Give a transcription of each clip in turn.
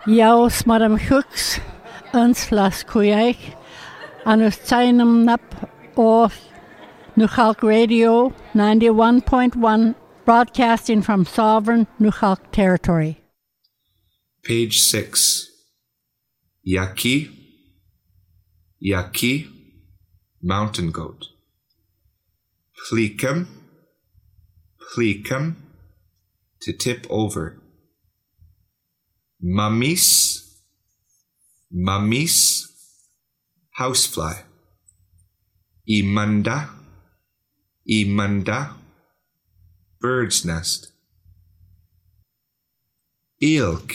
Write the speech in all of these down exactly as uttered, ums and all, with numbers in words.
Jaus Madam Hooks, uns las Kuyaik, and us tainum nap off Nuchalk Radio ninety-one point one, broadcasting from sovereign Nuchalk territory. Page six. Yaki, Yaki, mountain goat. Plikum, Plikum, to tip over. Mamis, Mamis, housefly. Imanda, Imanda, bird's nest. Ilk,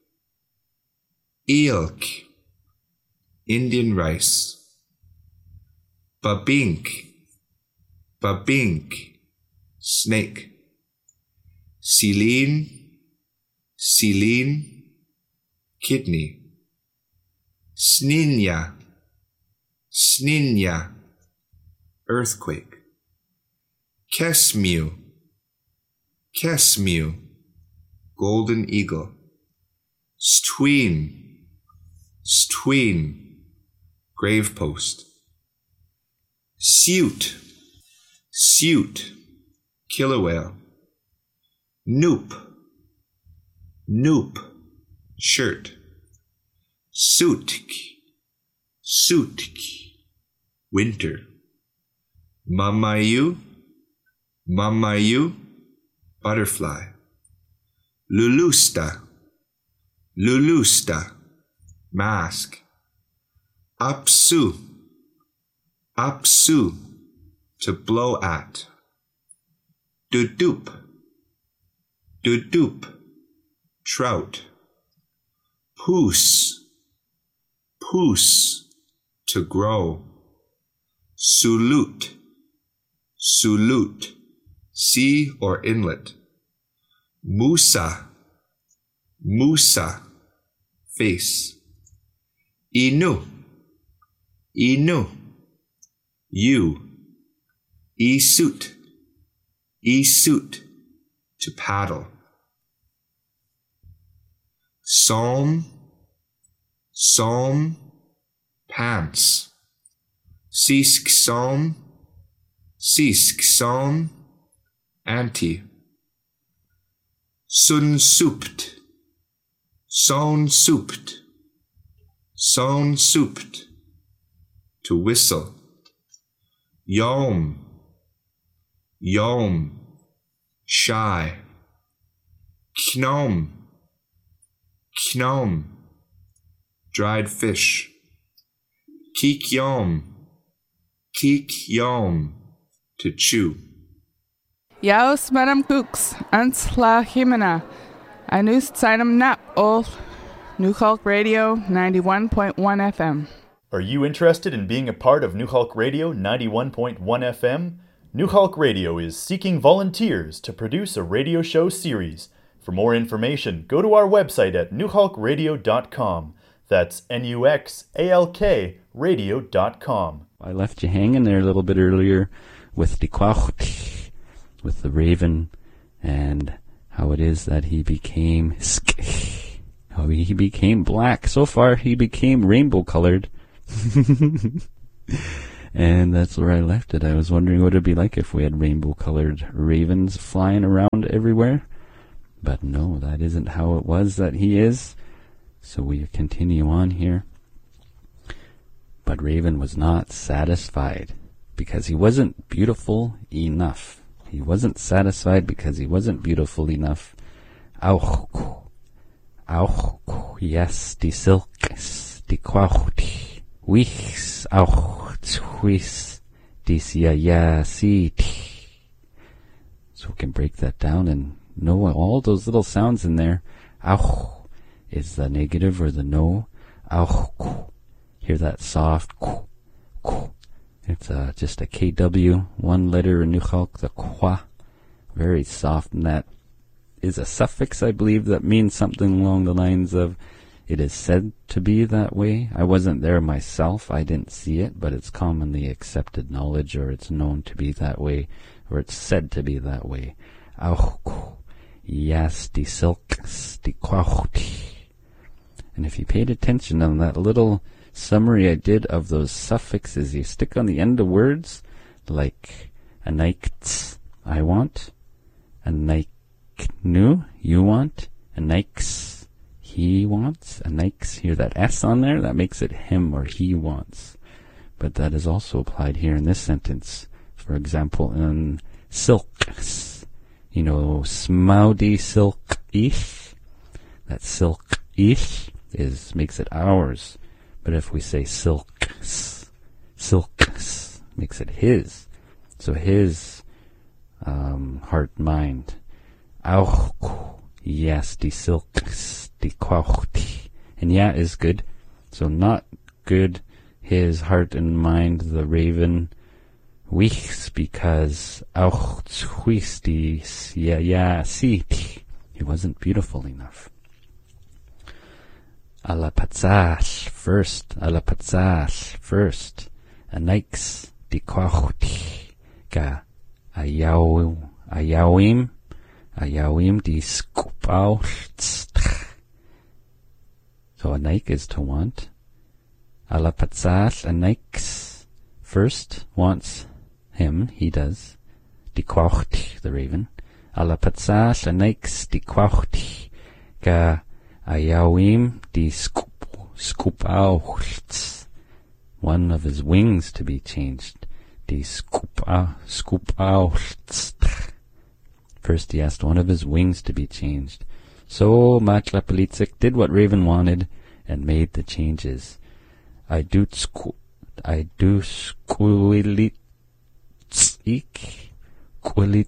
Ilk, Indian rice. Babink, Babink, snake. Celine, Celine, kidney. Sninya, Sninya, earthquake. Kesmew, Kesmew, golden eagle. Stween, Stween, grave post. Suit, Suit, killer whale. Noop, Noop, shirt. Sutk, Sutk, winter. Mamayu, Mamayu, butterfly. Lulusta, Lulusta, mask. Apsu, Apsu, to blow at. Dudup, Dudup, trout. Poos, Poos, to grow. Sulut, Sulut, sea or inlet. Musa, Musa, face. Inu, Inu, you. Isut, Isut, to paddle. Psalm, Psalm, pants. Sisk psalm, Sisk psalm, anti. Sun soupt, Son soupt, Son soupt, to whistle. Yom, Yom, shy. Knom, Knom, dried fish. Kik yom, Kik yom, to chew. Jaus Madam Cooks, ans la Jimena, anus seinem nap ol Nuchalk Radio ninety-one point one F M. Are you interested in being a part of Nuchalk Radio ninety-one point one F M? Nuchalk Radio is seeking volunteers to produce a radio show series. For more information, go to our website at nuchalk radio dot com. That's N U X A L K radio dot com. I left you hanging there a little bit earlier with the quacht, with the raven, and how it is that he became how he became black. So far, he became rainbow colored. And that's where I left it. I was wondering what it'd be like if we had rainbow colored ravens flying around everywhere. But no, that isn't how it was that he is. So we continue on here. But Raven was not satisfied because he wasn't beautiful enough. He wasn't satisfied because he wasn't beautiful enough. Auch, auch, yes, die silks, die quaucht, wichs, auch, twis, dis ja ja sieht. So we can break that down and know all those little sounds in there. Auch is the negative or the no. Auch, hear that soft. It's uh, just a K W, one letter in Nuchalk, the kwa, very soft, and that is a suffix, I believe, that means something along the lines of, it is said to be that way. I wasn't there myself, I didn't see it, but it's commonly accepted knowledge, or it's known to be that way, or it's said to be that way. Auch, yes, die silks, die quaucht. And if you paid attention on that little summary I did of those suffixes you stick on the end of words, like anaikts, I want, anaiknu, you want, anaiks, he wants, anaiks, hear that S on there? That makes it him or he wants. But that is also applied here in this sentence. For example, in silks, you know, smaudi silk-ish, that silk-ish is makes it ours. But if we say silks, silks makes it his. So his um, heart, mind. Auch, yes, die silks, die kwauchti. And yeah is good. So not good, his heart and mind, the raven, wichs, because auch zhuisti, yeah, yeah, siti. He wasn't beautiful enough. Alapatzach, first, alapatzach, first, anaix, di kwauchti, ga, ayaw, ayawim, ayawim, di skupauchtstch. So anaik is to want. Alapatzach, anaix, first, wants him, he does. Di kwauchti, the raven. Alapatzach, anaix, di kwauchti, ga, ayawim di skup skupauchts, one of his wings to be changed. Di skupa skupauchts. First he asked one of his wings to be changed. So Matlapalitzik did what Raven wanted and made the changes. I do sku I do squilitzik quilit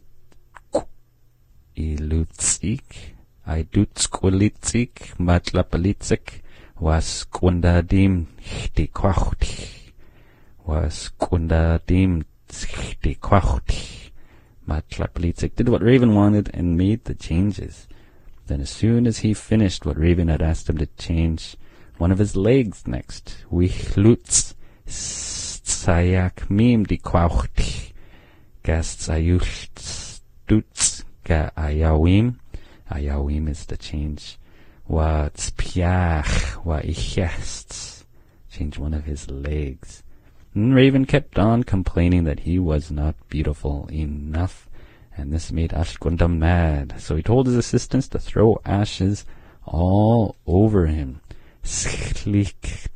ilutzik I do squilitzik matlapalitzik was kundadim di kwauchti was kundadim di kwauchti. Matlapalitzik did what Raven wanted and made the changes. Then as soon as he finished what Raven had asked him to change, one of his legs next, wichlutz sayak mim di kwauchti gas sayuch stutz ga ayawim. Ayawim is the change. Wa tzpiach, wa ichests. Change one of his legs. And Raven kept on complaining that he was not beautiful enough, and this made Ashkundam mad. So he told his assistants to throw ashes all over him. Schlicht,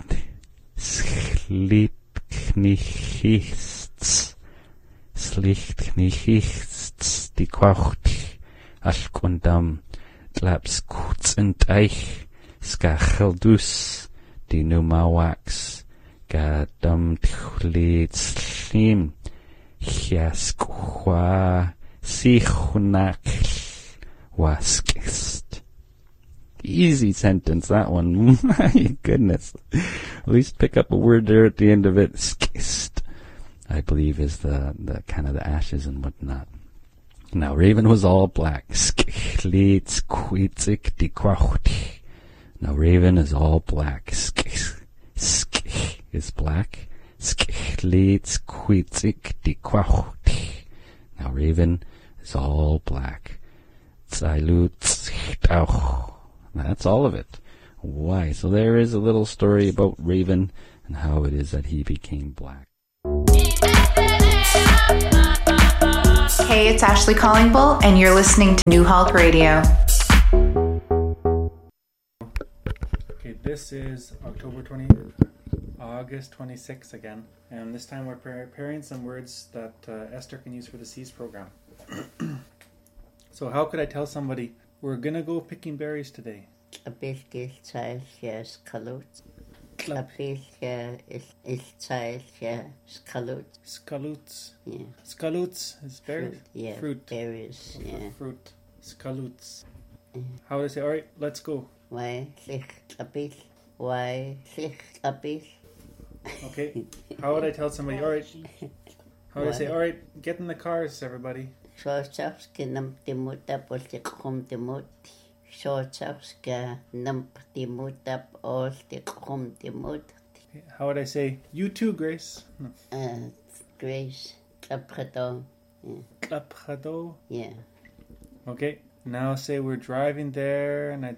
schlitknichists, schlitknichists, die kwaucht. Ashkundam, tlaps kutzentich, skacheldus, die numawax, gadam tchlitslim, chiaskwa, sichunakl, waskist. Easy sentence, that one. My goodness. At least pick up a word there at the end of it. Skist, I believe, is the, the kind of the ashes and whatnot. Now Raven was all black. Now Raven is all black. Sk is black. Now Raven is all black. That's all of it. Why? So there is a little story about Raven and how it is that he became black. Hey, it's Ashley Collingbull, and you're listening to New Hulk Radio. Okay, this is October twentieth, August twenty-sixth again, and this time we're preparing some words that uh, Esther can use for the C's program. So how could I tell somebody, we're gonna go picking berries today? Klapilja is Iltailja Skalut. Skaluts. Yeah. Skaluts is berries? Fruit. Yeah. Fruit. Berries. Yeah. Fruit. Skaluts. Yeah. How would I say, alright, let's go? Why sich klapil? Why sich klapil? Okay. How would I tell somebody, alright? How would I say, alright, get in the cars, everybody? Shortsaus genam timuta polti kum timut. Shortsaus genam timuta polti kum timut. How would I say, you too, Grace? No. Uh, Grace. Claprado. Yeah. Claprado? Yeah. Okay. Now say we're driving there, and I'd say,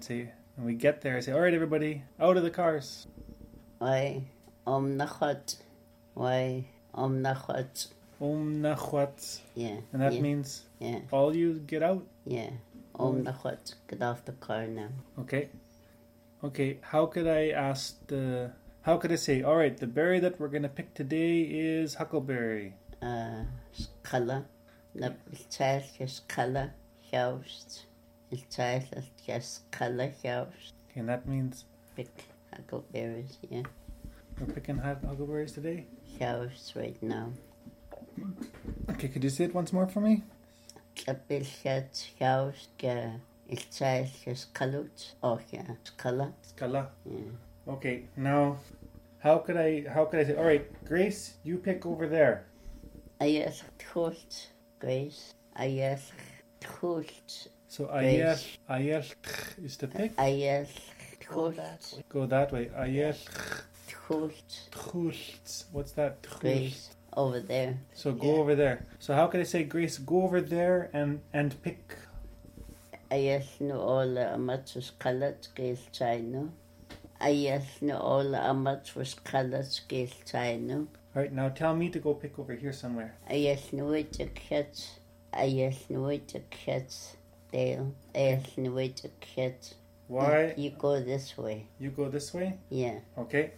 And we get there and say, all right, everybody, out of the cars. Why? Om nachot. Why? Om nachot. Om nachot. Yeah. And that yeah, means Yeah. all you get out. Yeah. Om nachot. Get off the car now. Okay. Okay, how could I ask the... How could I say, all right, the berry that we're going to pick today is huckleberry. Uh, skala. Na biltail just skala. Hjaust. Biltail just skala hjaust. Okay, and that means Pick huckleberries, yeah. we're picking hu- huckleberries today? Hjaust right now. Okay, could you say it once more for me? Biltail hjaust. Yeah. Biltail just skalut. Oh, yeah. Skala. Skala. Yeah. Okay, now, how could I, how could I say, all right, Grace, you pick over there. Ayel tchult. Grace. Ayel tchult. So ayel, Grace. ayel is to pick. Ayel tchult. Go that way. Ayel Tchult. tchult. What's that? Tchult. Grace. Over there. So go over there. So how could I say, Grace, go over there and, and pick. Ayel no ola amat was kalat gil chino. Ayel no ola amat was kalat gil chino. All right, now tell me to go pick over here somewhere. Ayel no way to catch. Ayel no way to catch. Dale. Ayel no way to catch. Why? You go this way. You go this way? Yeah. Okay.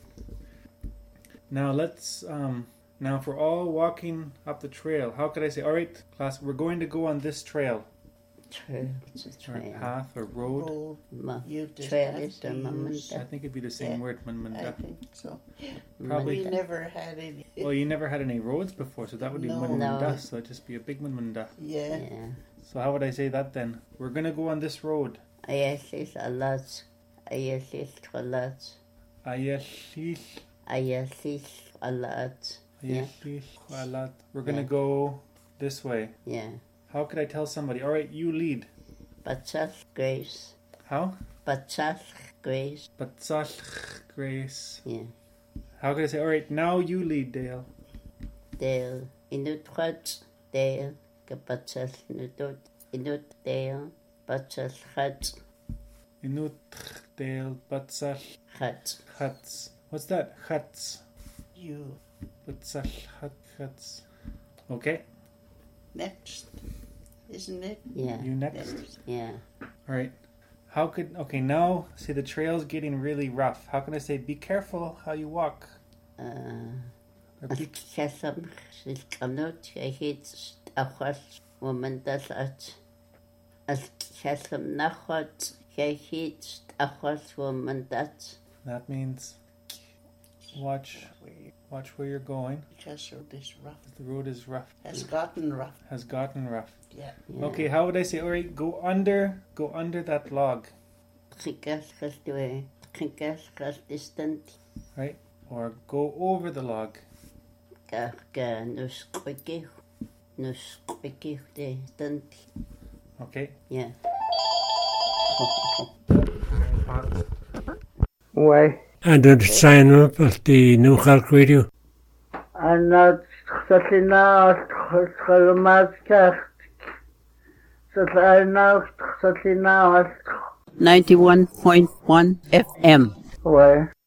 Now let's, um, now if we're all walking up the trail, how could I say, all right, class, we're going to go on this trail. Trail. It's a Or trail. path or road. Oh, Ma- you just trail have is to the use- moment. I think it'd be the same Yeah, word, I Munmunda. think so. Probably. We never had any. Well, you never had any roads before, so that would be No. Munmunda, No. so it'd just be a big Munmunda. Yeah. Yeah. So how would I say that then? We're going to go on this road. Ayel is a lot. Ayel is a lot. Ayashil, Ayel is a lot. Yeah. ayashil, alat. We're going to Yeah. go this way. Yeah. How could I tell somebody, all right, you lead? Batsal Grace. How? Batsal Grace. Batsal Grace. Yeah. How could I say, all right, now you lead, Dale? Dale. Inut Hut. Dale. Batsal Nudut. Inut Dale. Batsal Hut. Inut, Dale, Batsal, Hut. Huts. What's that? Huts. You Batsal, Hut, Huts. Okay, next, isn't it? Yeah. you next. Next. Yeah. All right. How could, okay, now, say the trail's getting really rough. How can I say, be careful how you walk? Uh. Or As be, Kesam Silkanut. I hate a horse woman does it. As Kesam Nachot. I hate a horse woman that. that means watch, watch where you're going. Because the road is rough. The road is rough, Has gotten rough. has gotten rough. Yeah. Yeah. Okay, how would I say, all right, go under, go under that log, Chikas Kastue. Chikas Kastistant. right? Or go over the log. Garga Nusquiki. Nusquiki distant. Okay? Yeah. Why? And to sign up at the New Hulk Radio. I'm not such now, Scholamaska. So I'm now such now. ninety-one point one F M. Why?